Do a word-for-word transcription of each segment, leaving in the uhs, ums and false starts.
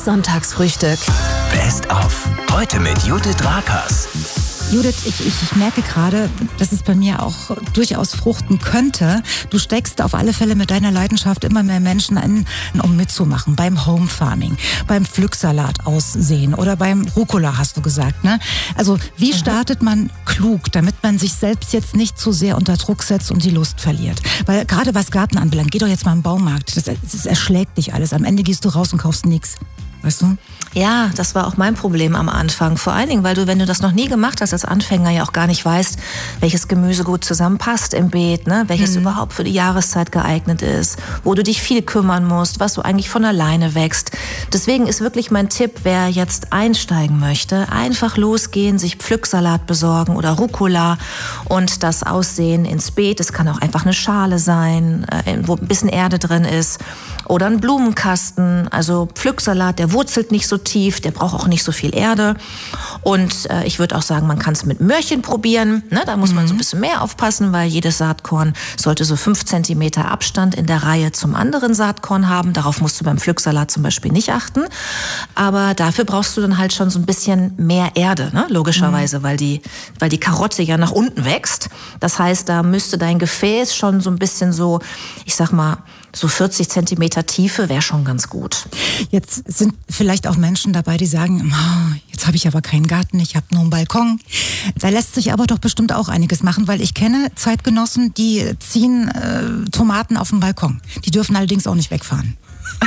Sonntagsfrühstück. Best of. Heute mit Judith Rakers. Judith, ich, ich, ich merke gerade, dass es bei mir auch durchaus fruchten könnte. Du steckst auf alle Fälle mit deiner Leidenschaft immer mehr Menschen an, um mitzumachen. Beim Home Farming, beim Pflücksalat aussehen oder beim Rucola, hast du gesagt, ne? Also wie startet man klug, damit man sich selbst jetzt nicht zu sehr unter Druck setzt und die Lust verliert? Weil gerade was Garten anbelangt, geh doch jetzt mal im Baumarkt. Das, das erschlägt dich alles. Am Ende gehst du raus und kaufst nichts. Weißt du? Ja, das war auch mein Problem am Anfang. Vor allen Dingen, weil du, wenn du das noch nie gemacht hast als Anfänger, ja auch gar nicht weißt, welches Gemüse gut zusammenpasst im Beet, ne? Welches mhm. überhaupt für die Jahreszeit geeignet ist, wo du dich viel kümmern musst, was so eigentlich von alleine wächst. Deswegen ist wirklich mein Tipp, wer jetzt einsteigen möchte, einfach losgehen, sich Pflücksalat besorgen oder Rucola und das Aussehen ins Beet. Es kann auch einfach eine Schale sein, wo ein bisschen Erde drin ist. Oder ein Blumenkasten, also Pflücksalat, der wurzelt nicht so tief, der braucht auch nicht so viel Erde. Und äh, ich würde auch sagen, man kann es mit Möhrchen probieren. Ne? Da muss mhm. man so ein bisschen mehr aufpassen, weil jedes Saatkorn sollte so fünf Zentimeter Abstand in der Reihe zum anderen Saatkorn haben. Darauf musst du beim Pflücksalat zum Beispiel nicht achten. Aber dafür brauchst du dann halt schon so ein bisschen mehr Erde, ne? Logischerweise, mhm. weil die, weil die Karotte ja nach unten wächst. Das heißt, da müsste dein Gefäß schon so ein bisschen so, ich sag mal, so vierzig Zentimeter Tiefe wäre schon ganz gut. Jetzt sind vielleicht auch Menschen dabei, die sagen, oh, jetzt habe ich aber keinen Garten, ich habe nur einen Balkon. Da lässt sich aber doch bestimmt auch einiges machen, weil ich kenne Zeitgenossen, die ziehen äh, Tomaten auf den Balkon. Die dürfen allerdings auch nicht wegfahren.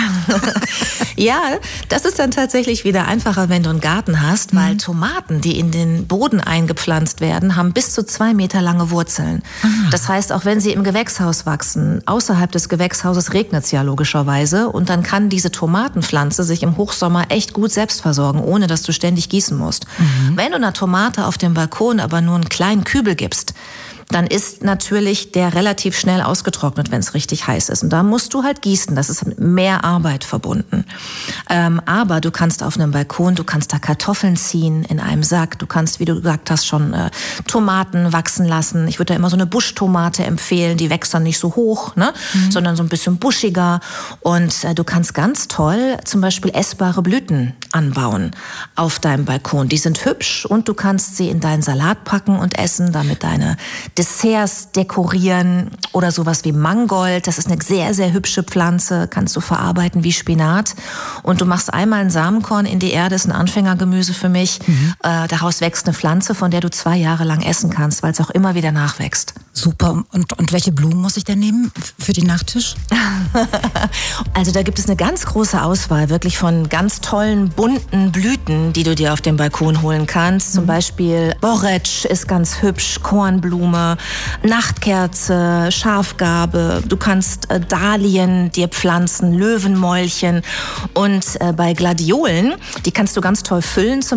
Ja, das ist dann tatsächlich wieder einfacher, wenn du einen Garten hast, weil mhm. Tomaten, die in den Boden eingepflanzt werden, haben bis zu zwei Meter lange Wurzeln. Ah. Das heißt, auch wenn sie im Gewächshaus wachsen, außerhalb des Gewächshauses regnet es ja logischerweise und dann kann diese Tomatenpflanze sich im Hochsommer echt gut selbst versorgen, ohne dass du ständig gießen musst. Mhm. Wenn du einer Tomate auf dem Balkon aber nur einen kleinen Kübel gibst, dann ist natürlich der relativ schnell ausgetrocknet, wenn es richtig heiß ist. Und da musst du halt gießen. Das ist mit mehr Arbeit verbunden. Ähm, aber du kannst auf einem Balkon, du kannst da Kartoffeln ziehen in einem Sack. Du kannst, wie du gesagt hast, schon äh, Tomaten wachsen lassen. Ich würde da immer so eine Buschtomate empfehlen. Die wächst dann nicht so hoch, ne? Mhm. sondern so ein bisschen buschiger. Und äh, du kannst ganz toll zum Beispiel essbare Blüten anbauen auf deinem Balkon. Die sind hübsch und du kannst sie in deinen Salat packen und essen, damit deine Desserts dekorieren oder sowas wie Mangold. Das ist eine sehr, sehr hübsche Pflanze, kannst du verarbeiten wie Spinat. Und du machst einmal ein Samenkorn in die Erde, ist ein Anfängergemüse für mich. Mhm. Äh, daraus wächst eine Pflanze, von der du zwei Jahre lang essen kannst, weil es auch immer wieder nachwächst. Super. Und, und welche Blumen muss ich denn nehmen für den Nachtisch? Also da gibt es eine ganz große Auswahl, wirklich von ganz tollen, bunten Blüten, die du dir auf dem Balkon holen kannst. Mhm. Zum Beispiel Borretsch ist ganz hübsch, Kornblume, Nachtkerze, Schafgarbe. Du kannst äh, Dahlien dir pflanzen, Löwenmäulchen. Und äh, bei Gladiolen, die kannst du ganz toll füllen. Zum